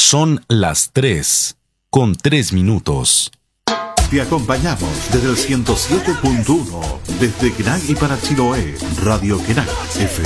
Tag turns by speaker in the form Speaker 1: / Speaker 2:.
Speaker 1: Son las 3:03.
Speaker 2: Te acompañamos desde el 107.1, desde Kenai y para Chiloé, Radio Kenai, FM